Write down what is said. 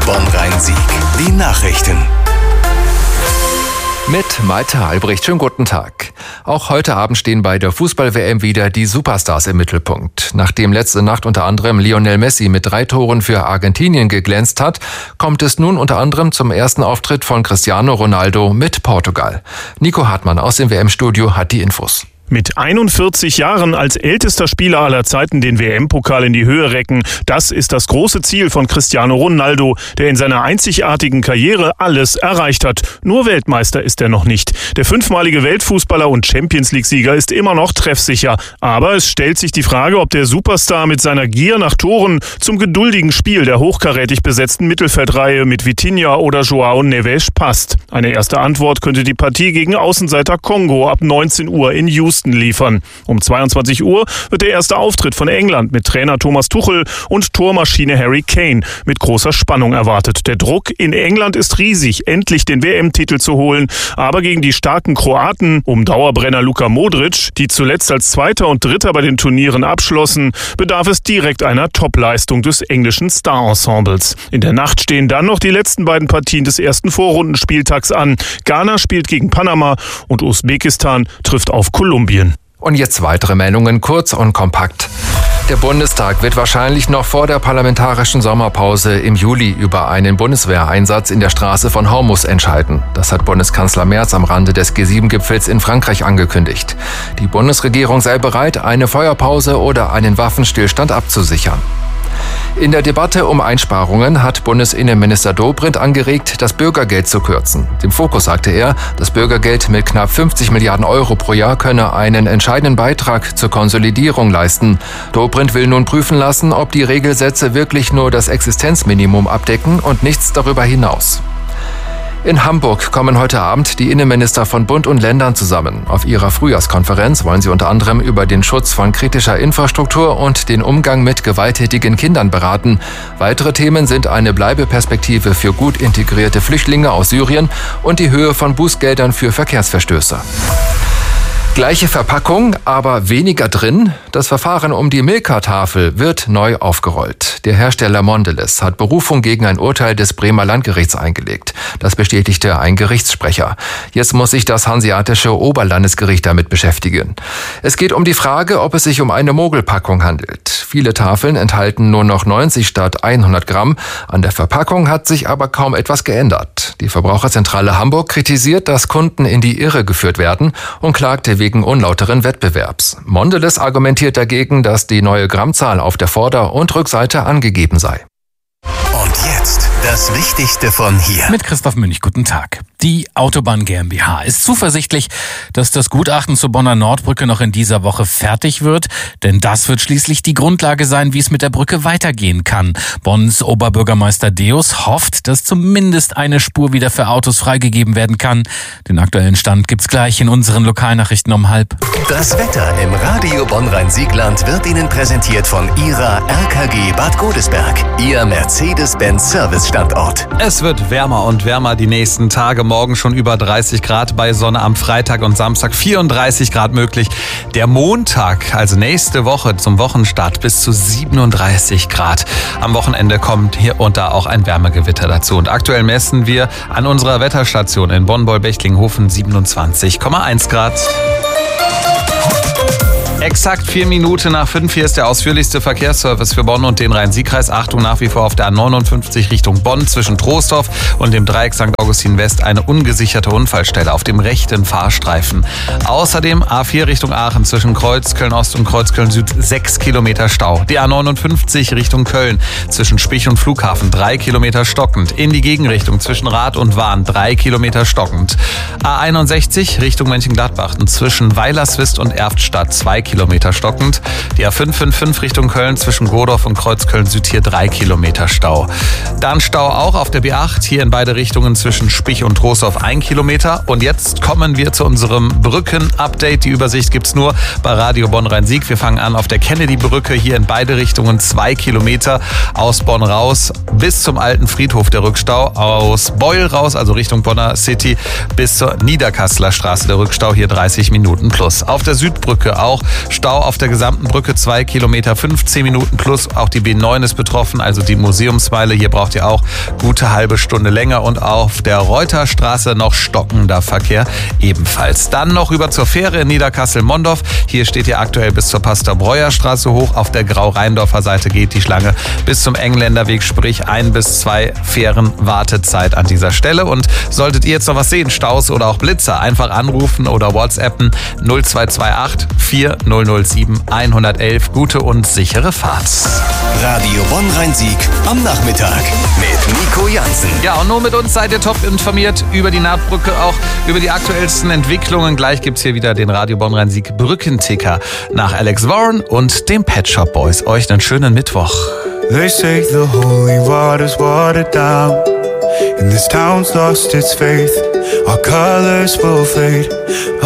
Bonn-Rhein-Sieg. Die Nachrichten. Mit Malte Albrecht. Schönen guten Tag. Auch heute Abend stehen bei der Fußball-WM wieder die Superstars im Mittelpunkt. Nachdem letzte Nacht unter anderem Lionel Messi mit 3 Toren für Argentinien geglänzt hat, kommt es nun unter anderem zum ersten Auftritt von Cristiano Ronaldo mit Portugal. Nico Hartmann aus dem WM-Studio hat die Infos. Mit 41 Jahren als ältester Spieler aller Zeiten den WM-Pokal in die Höhe recken, das ist das große Ziel von Cristiano Ronaldo, der in seiner einzigartigen Karriere alles erreicht hat. Nur Weltmeister ist er noch nicht. Der 5-malige Weltfußballer und Champions-League-Sieger ist immer noch treffsicher. Aber es stellt sich die Frage, ob der Superstar mit seiner Gier nach Toren zum geduldigen Spiel der hochkarätig besetzten Mittelfeldreihe mit Vitinha oder João Neves passt. Eine erste Antwort könnte die Partie gegen Außenseiter Kongo ab 19 Uhr in Houston liefern. Um 22 Uhr wird der erste Auftritt von England mit Trainer Thomas Tuchel und Tormaschine Harry Kane mit großer Spannung erwartet. Der Druck in England ist riesig, endlich den WM-Titel zu holen. Aber gegen die starken Kroaten um Dauerbrenner Luka Modric, die zuletzt als Zweiter und Dritter bei den Turnieren abschlossen, bedarf es direkt einer Topleistung des englischen Star-Ensembles. In der Nacht stehen dann noch die letzten beiden Partien des ersten Vorrundenspieltags an. Ghana spielt gegen Panama und Usbekistan trifft auf Kolumbien. Und jetzt weitere Meldungen, kurz und kompakt. Der Bundestag wird wahrscheinlich noch vor der parlamentarischen Sommerpause im Juli über einen Bundeswehreinsatz in der Straße von Hormuz entscheiden. Das hat Bundeskanzler Merz am Rande des G7-Gipfels in Frankreich angekündigt. Die Bundesregierung sei bereit, eine Feuerpause oder einen Waffenstillstand abzusichern. In der Debatte um Einsparungen hat Bundesinnenminister Dobrindt angeregt, das Bürgergeld zu kürzen. Dem Fokus sagte er, das Bürgergeld mit knapp 50 Milliarden Euro pro Jahr könne einen entscheidenden Beitrag zur Konsolidierung leisten. Dobrindt will nun prüfen lassen, ob die Regelsätze wirklich nur das Existenzminimum abdecken und nichts darüber hinaus. In Hamburg kommen heute Abend die Innenminister von Bund und Ländern zusammen. Auf ihrer Frühjahrskonferenz wollen sie unter anderem über den Schutz von kritischer Infrastruktur und den Umgang mit gewalttätigen Kindern beraten. Weitere Themen sind eine Bleibeperspektive für gut integrierte Flüchtlinge aus Syrien und die Höhe von Bußgeldern für Verkehrsverstöße. Gleiche Verpackung, aber weniger drin. Das Verfahren um die Milka-Tafel wird neu aufgerollt. Der Hersteller Mondelez hat Berufung gegen ein Urteil des Bremer Landgerichts eingelegt. Das bestätigte ein Gerichtssprecher. Jetzt muss sich das Hanseatische Oberlandesgericht damit beschäftigen. Es geht um die Frage, ob es sich um eine Mogelpackung handelt. Viele Tafeln enthalten nur noch 90 statt 100 Gramm. An der Verpackung hat sich aber kaum etwas geändert. Die Verbraucherzentrale Hamburg kritisiert, dass Kunden in die Irre geführt werden und klagte wegen unlauteren Wettbewerbs. Mondelez argumentiert dagegen, dass die neue Grammzahl auf der Vorder- und Rückseite angegeben sei. Und jetzt das Wichtigste von hier. Mit Christoph Münch, guten Tag. Die Autobahn GmbH ist zuversichtlich, dass das Gutachten zur Bonner Nordbrücke noch in dieser Woche fertig wird, denn das wird schließlich die Grundlage sein, wie es mit der Brücke weitergehen kann. Bonns Oberbürgermeister Deus hofft, dass zumindest eine Spur wieder für Autos freigegeben werden kann. Den aktuellen Stand gibt's gleich in unseren Lokalnachrichten um 12:30. Das Wetter im Radio Bonn-Rhein-Siegland wird Ihnen präsentiert von Ihrer RKG Bad Godesberg, Ihr Mercedes-Benz-Service-Standort. Es wird wärmer und wärmer die nächsten Tage. Morgen schon über 30 Grad bei Sonne, am Freitag und Samstag 34 Grad möglich. Der Montag, also nächste Woche zum Wochenstart, bis zu 37 Grad. Am Wochenende kommt hier und da auch ein Wärmegewitter dazu. Und aktuell messen wir an unserer Wetterstation in Bonn-Boll-Bechlinghofen 27,1 Grad. Exakt 4 Minuten nach 5. Hier ist der ausführlichste Verkehrsservice für Bonn und den Rhein-Sieg-Kreis. Achtung, nach wie vor auf der A59 Richtung Bonn zwischen Troisdorf und dem Dreieck St. Augustin West eine ungesicherte Unfallstelle auf dem rechten Fahrstreifen. Außerdem A4 Richtung Aachen zwischen Kreuzköln Ost und Kreuzköln Süd 6 Kilometer Stau. Die A59 Richtung Köln zwischen Spich und Flughafen 3 Kilometer stockend. In die Gegenrichtung zwischen Rath und Wahn 3 Kilometer stockend. A61 Richtung Mönchengladbach zwischen Weilerswist und Erftstadt 2 Kilometer stockend. Die A555 Richtung Köln zwischen Godorf und Kreuzköln Süd hier 3 Kilometer Stau. Dann Stau auch auf der B8 hier in beide Richtungen zwischen Spich und Troisdorf 1 Kilometer. Und jetzt kommen wir zu unserem Brücken-Update. Die Übersicht gibt's nur bei Radio Bonn-Rhein-Sieg. Wir fangen an auf der Kennedy-Brücke hier in beide Richtungen 2 Kilometer aus Bonn raus bis zum alten Friedhof der Rückstau. Aus Beul raus, also Richtung Bonner City, bis zur Niederkasseler Straße der Rückstau hier 30 Minuten plus. Auf der Südbrücke auch Stau auf der gesamten Brücke 2 Kilometer, 15 Minuten plus. Auch die B9 ist betroffen, also die Museumsmeile. Hier braucht ihr auch gute halbe Stunde länger. Und auf der Reuterstraße noch stockender Verkehr ebenfalls. Dann noch rüber zur Fähre in Niederkassel-Mondorf. Hier steht ihr aktuell bis zur Pastor-Breuer-Straße hoch. Auf der Grau-Rheindorfer Seite geht die Schlange bis zum Engländerweg, sprich 1 bis 2 Fähren Wartezeit an dieser Stelle. Und solltet ihr jetzt noch was sehen, Staus oder auch Blitzer, einfach anrufen oder WhatsAppen 0228 4007 111. Gute und sichere Fahrt. Radio Bonn-Rhein-Sieg am Nachmittag mit Nico Jansen. Ja, und nur mit uns seid ihr top informiert über die Nahtbrücke, auch über die aktuellsten Entwicklungen. Gleich gibt's hier wieder den Radio Bonn-Rhein-Sieg Brückenticker nach Alex Warren und dem Pet Shop Boys. Euch einen schönen Mittwoch. They say the holy water's watered down, and this town's lost its faith. Our colors will fade.